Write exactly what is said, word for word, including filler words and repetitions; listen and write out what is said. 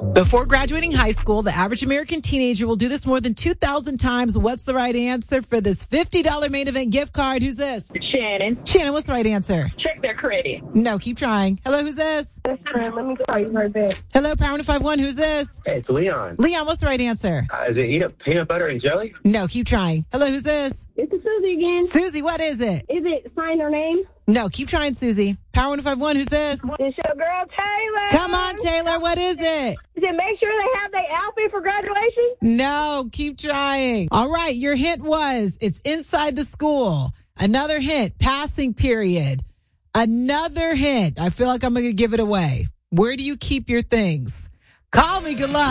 Before graduating high school, the average American teenager will do this more than two thousand times. What's the right answer for this fifty dollars main event gift card? Who's this? Shannon. Shannon, what's the right answer? Check their credit. No, keep trying. Hello, who's this? That's friend. Let me call you right back. Hello, Power one oh five one. Who's this? Hey, it's Leon. Leon, what's the right answer? Uh, is it eat up peanut butter and jelly? No, keep trying. Hello, who's this? It's Susie again. Susie, what is it? Is it sign her name? No, keep trying, Susie. Power one oh five one. Who's this? It's your girl Taylor. Come on, Taylor. What is it? Is it make sure they have their outfit for graduation? No, keep trying. All right, your hint was it's inside the school. Another hint, passing period. Another hint. I feel like I'm going to give it away. Where do you keep your things? Call me. Good luck.